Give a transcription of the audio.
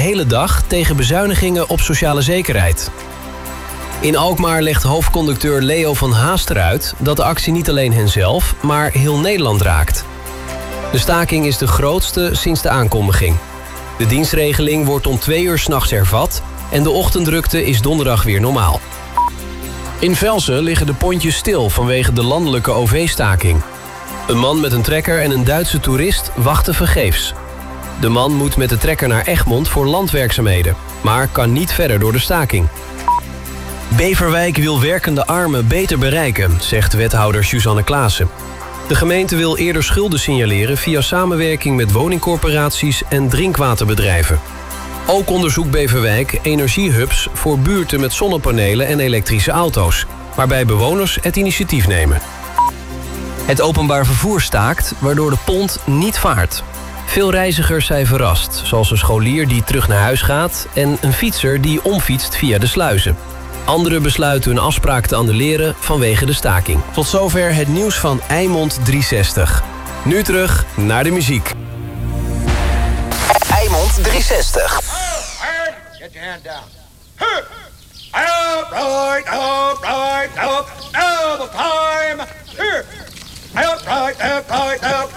hele dag tegen bezuinigingen op sociale zekerheid. In Alkmaar legt hoofdconducteur Leo van Haaster uit dat de actie niet alleen henzelf, maar heel Nederland raakt. De staking is de grootste sinds de aankondiging. De dienstregeling wordt om 2 uur 's nachts hervat en de ochtenddrukte is donderdag weer normaal. In Velsen liggen de pontjes stil vanwege de landelijke OV-staking. Een man met een trekker en een Duitse toerist wachten vergeefs. De man moet met de trekker naar Egmond voor landwerkzaamheden, maar kan niet verder door de staking. Beverwijk wil werkende armen beter bereiken, zegt wethouder Suzanne Klaassen. De gemeente wil eerder schulden signaleren via samenwerking met woningcorporaties en drinkwaterbedrijven. Ook onderzoekt Beverwijk energiehubs voor buurten met zonnepanelen en elektrische auto's, waarbij bewoners het initiatief nemen. Het openbaar vervoer staakt, waardoor de pont niet vaart. Veel reizigers zijn verrast, zoals een scholier die terug naar huis gaat en een fietser die omfietst via de sluizen. Anderen besluiten hun afspraak te annuleren vanwege de staking. Tot zover het nieuws van Eimond 360. Nu terug naar de muziek. Eimond 360. Get your hand down. Up, right, all the time. Up, right, up, right, up.